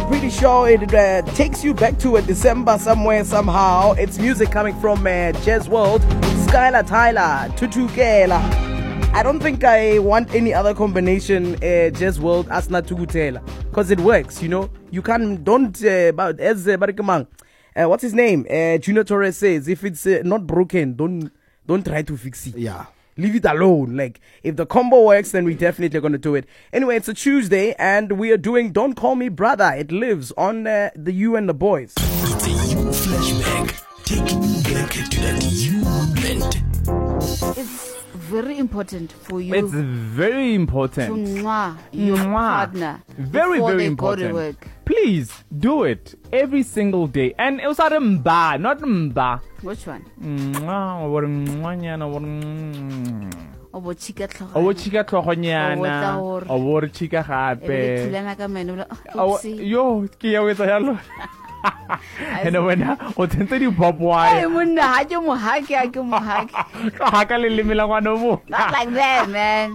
pretty sure it takes you back to a December somewhere, somehow. It's music coming from Jazz World, Skylar Tyler, Tutukela. I don't think I want any other combination, Jazz World, Asna Tukutela, because it works, you know. You can't, what's his name? Junior Torres says, if it's not broken, don't try to fix it. Yeah. Leave it alone. Like, if the combo works, then we definitely going to do it. Anyway, it's a Tuesday, and we are doing Don't Call Me Brother. It lives on the You and the Boys. It's a You flashback, taking you back to that You moment. It's very important for you. It's very important. To your partner. Very, very important. Go to work. Please do it every single day. And it was not mba. Which one? Obo chika tlhogonyana. Obo chika gape. Yo, ke ya wetsa yalo. And when o tsentse di popwa. Hey, monna, ha ke mohake. Ha ka le lemela ngwana mo. Not like that, man.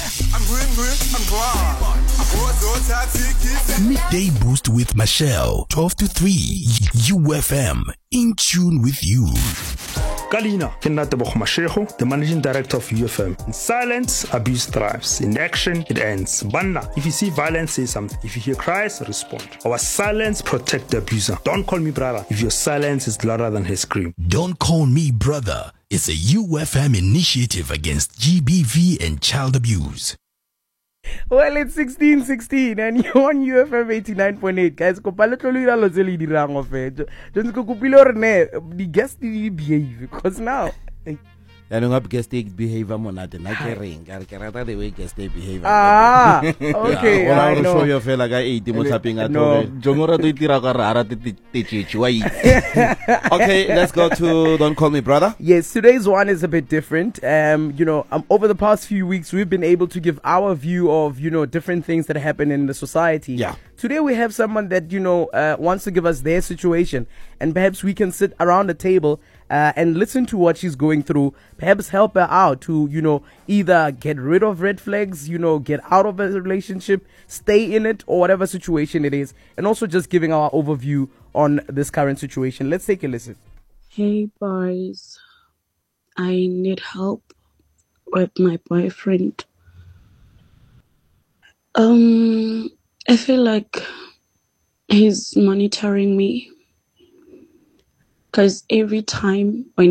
Midday Boost with Michelle, 12 to 3, UFM, in tune with you. Kalina, Kinatabo Mashego, the managing director of UFM. In silence, abuse thrives. In action, it ends. Banna, if you see violence, say something. If you hear cries, respond. Our silence protect the abuser. Don't call me brother if your silence is louder than his scream. Don't Call Me Brother is a UFM initiative against GBV and child abuse. Well, it's 16:16 and you're on UFM 89.8. Guys, ko paletlo ira lo tseli dirang of it. Don't go kupile or ne the guest behave because now I don't have guest behavior monate na ke ring ka rata the way guest behavior. Okay. Yeah, I know. Show your fella ga 80 mo tapping at all. Jongora to itira ka rara tichichi. Okay, let's go to Don't Call Me Brother. Yes, today's one is a bit different. Over the past few weeks we've been able to give our view of, different things that happen in the society. Yeah. Today we have someone that, wants to give us their situation, and perhaps we can sit around the table and listen to what she's going through, perhaps help her out to, either get rid of red flags, get out of a relationship, stay in it, or whatever situation it is, and also just giving our overview on this current situation. Let's take a listen. Hey boys, I need help with my boyfriend. I feel like he's monitoring me because every time when